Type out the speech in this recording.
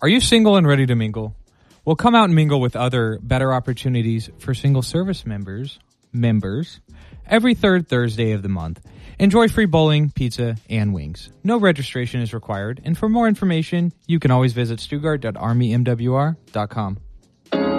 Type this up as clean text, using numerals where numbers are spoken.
Are you single and ready to mingle? Well, come out and mingle with other better opportunities for single service members every third Thursday of the month. Enjoy free bowling, pizza, and wings. No registration is required, and for more information, you can always visit Stuttgart.armymwr.com.